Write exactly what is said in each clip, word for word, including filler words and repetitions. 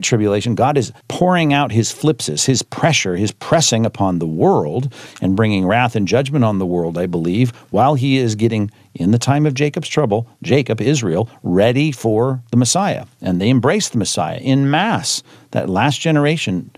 tribulation, God is pouring out his phlipsis, his pressure, his pressing upon the world and bringing wrath and judgment on the world, I believe, while he is getting, in the time of Jacob's trouble, Jacob, Israel, ready for the Messiah. And they embrace the Messiah in mass. That last generation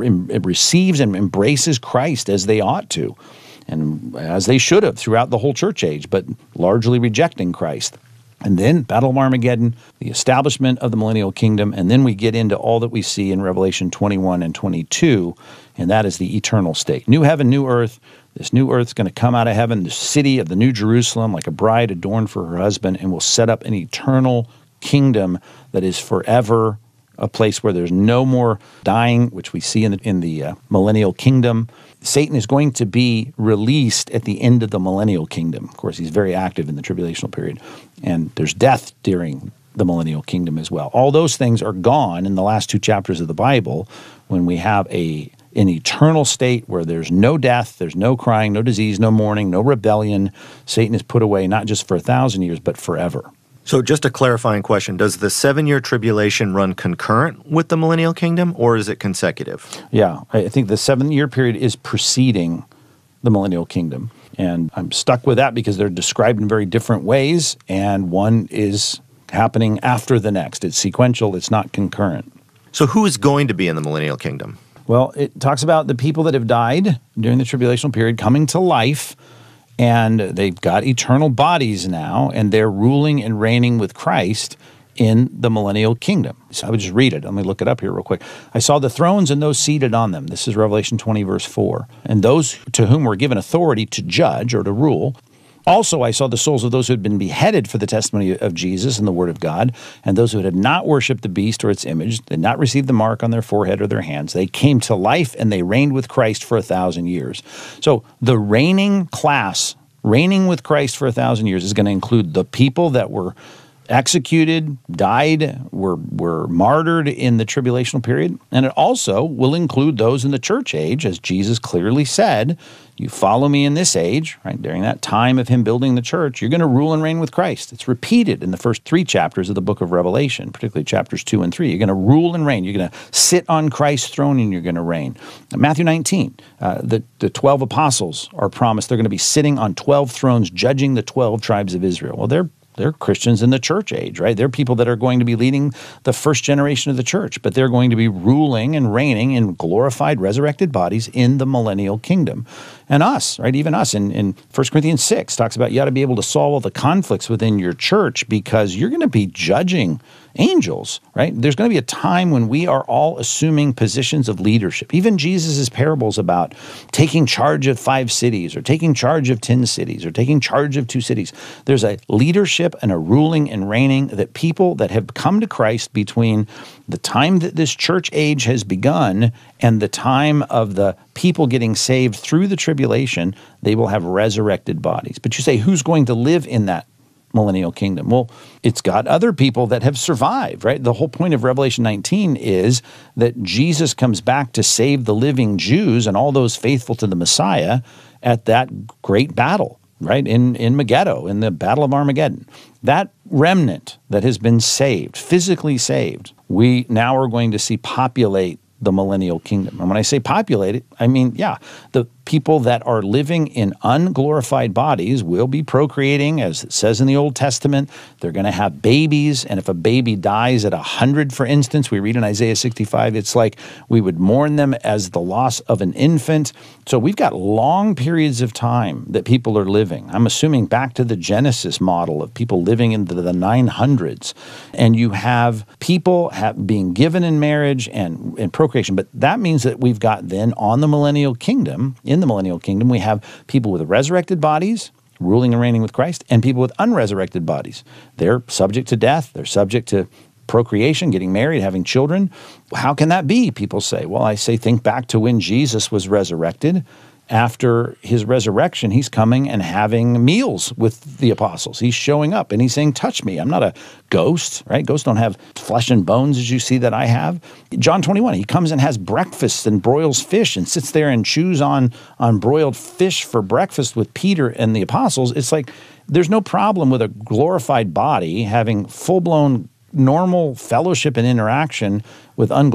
receives and embraces Christ as they ought to, and as they should have throughout the whole church age, but largely rejecting Christ. And then Battle of Armageddon, the establishment of the millennial kingdom, and then we get into all that we see in Revelation twenty-one and twenty-two, and that is the eternal state. New heaven, new earth. This new earth's going to come out of heaven, the city of the New Jerusalem, like a bride adorned for her husband, and will set up an eternal kingdom that is forever, a place where there's no more dying, which we see in the, in the uh, millennial kingdom. Satan is going to be released at the end of the millennial kingdom. Of course, he's very active in the tribulational period. And there's death during the millennial kingdom as well. All those things are gone in the last two chapters of the Bible when we have a an eternal state where there's no death, there's no crying, no disease, no mourning, no rebellion. Satan is put away not just for a thousand years, but forever. So just a clarifying question, does the seven-year tribulation run concurrent with the millennial kingdom, or is it consecutive? Yeah, I think the seven-year period is preceding the millennial kingdom. And I'm stuck with that because they're described in very different ways, and one is happening after the next. It's sequential, it's not concurrent. So who is going to be in the millennial kingdom? Well, it talks about the people that have died during the tribulational period coming to life, and they've got eternal bodies now, and they're ruling and reigning with Christ in the millennial kingdom. So I would just read it. Let me look it up here real quick. I saw the thrones and those seated on them. This is Revelation twenty, verse four. And those to whom were given authority to judge or to rule. Also, I saw the souls of those who had been beheaded for the testimony of Jesus and the word of God, and those who had not worshipped the beast or its image, did not receive the mark on their forehead or their hands. They came to life, and they reigned with Christ for a thousand years. So the reigning class, reigning with Christ for a thousand years, is going to include the people that were executed, died, were, were martyred in the tribulational period, and it also will include those in the church age, as Jesus clearly said, you follow me in this age, right? During that time of him building the church, you're going to rule and reign with Christ. It's repeated in the first three chapters of the book of Revelation, particularly chapters two and three. You're going to rule and reign. You're going to sit on Christ's throne and you're going to reign. Matthew nineteen, uh, the, the twelve apostles are promised they're going to be sitting on twelve thrones judging the twelve tribes of Israel. Well, they're They're Christians in the church age, right? They're people that are going to be leading the first generation of the church, but they're going to be ruling and reigning in glorified, resurrected bodies in the millennial kingdom. And us, right? Even us in, in First Corinthians six talks about you ought to be able to solve all the conflicts within your church because you're going to be judging angels, right? There's going to be a time when we are all assuming positions of leadership. Even Jesus' parables about taking charge of five cities or taking charge of ten cities or taking charge of two cities. There's a leadership and a ruling and reigning that people that have come to Christ between the time that this church age has begun and the time of the people getting saved through the tribulation, they will have resurrected bodies. But you say, who's going to live in that millennial kingdom? Well, it's got other people that have survived, right? The whole point of Revelation nineteen is that Jesus comes back to save the living Jews and all those faithful to the Messiah at that great battle, right? In, in Megiddo, in the Battle of Armageddon. That remnant that has been saved, physically saved, we now are going to see populate the millennial kingdom. And when I say populate it, I mean, yeah, the people that are living in unglorified bodies will be procreating, as it says in the Old Testament. They're going to have babies, and if a baby dies at one hundred, for instance, we read in Isaiah sixty-five, it's like we would mourn them as the loss of an infant. So we've got long periods of time that people are living. I'm assuming back to the Genesis model of people living into the nine hundreds. And you have people have, being given in marriage and, and procreation. But that means that we've got then on the millennial kingdom, in the millennial kingdom, we have people with resurrected bodies, ruling and reigning with Christ, and people with unresurrected bodies. They're subject to death. They're subject to procreation, getting married, having children. How can that be? People say. Well, I say think back to when Jesus was resurrected. After his resurrection, he's coming and having meals with the apostles. He's showing up and he's saying, touch me. I'm not a ghost, right? Ghosts don't have flesh and bones as you see that I have. John twenty-one, he comes and has breakfast and broils fish and sits there and chews on, on broiled fish for breakfast with Peter and the apostles. It's like there's no problem with a glorified body having full-blown normal fellowship and interaction with unglorified